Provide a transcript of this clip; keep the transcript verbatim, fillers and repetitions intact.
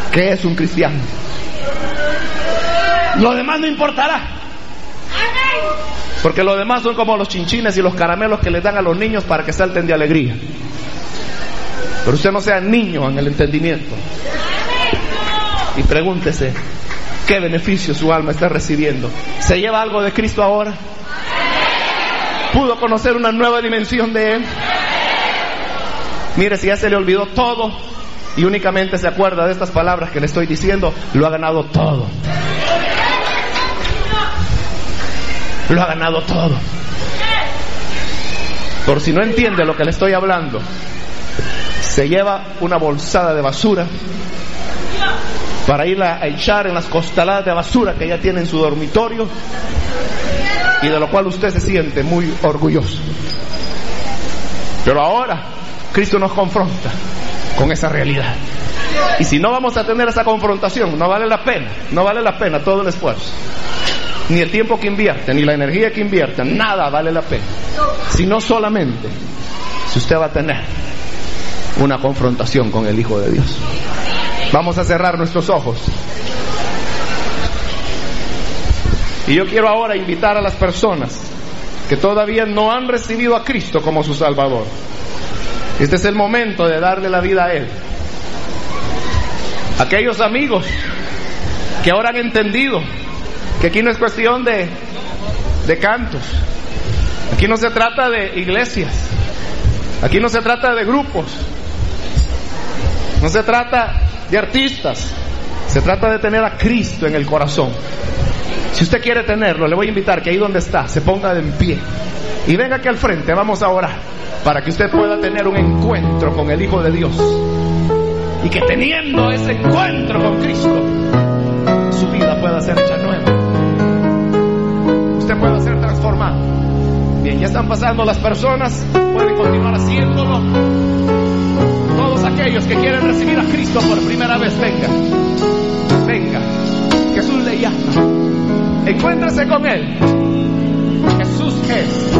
¿Qué es un cristiano? Lo demás no importará, porque lo demás son como los chinchines y los caramelos que les dan a los niños para que salten de alegría. Pero usted no sea niño en el entendimiento. Y pregúntese, ¿qué beneficio su alma está recibiendo? ¿Se lleva algo de Cristo ahora? ¿Pudo conocer una nueva dimensión de Él? Mire, si ya se le olvidó todo y únicamente se acuerda de estas palabras que le estoy diciendo, lo ha ganado todo. Lo ha ganado todo. Por si no entiende lo que le estoy hablando, se lleva una bolsada de basura para irla a echar en las costaladas de basura que ya tiene en su dormitorio, y de lo cual usted se siente muy orgulloso. Pero ahora Cristo nos confronta con esa realidad. Y si no vamos a tener esa confrontación, no vale la pena, no vale la pena todo el esfuerzo, ni el tiempo que invierte, ni la energía que invierte, nada vale la pena. Sino solamente si usted va a tener una confrontación con el Hijo de Dios. Vamos a cerrar nuestros ojos. Y yo quiero ahora invitar a las personas que todavía no han recibido a Cristo como su Salvador. Este es el momento de darle la vida a Él. Aquellos amigos que ahora han entendido que aquí no es cuestión de, de cantos, aquí no se trata de iglesias, aquí no se trata de grupos, no se trata de artistas, se trata de tener a Cristo en el corazón. Si usted quiere tenerlo, le voy a invitar que ahí donde está se ponga de en pie y venga aquí al frente. Vamos a orar para que usted pueda tener un encuentro con el Hijo de Dios, y que teniendo ese encuentro con Cristo, su vida pueda ser hecha nueva, usted pueda ser transformado. Bien, ya están pasando las personas, pueden continuar haciéndolo. Todos aquellos que quieren recibir a Cristo por primera vez, venga, venga, Jesús le llama, encuéntrese con Él. Jesús es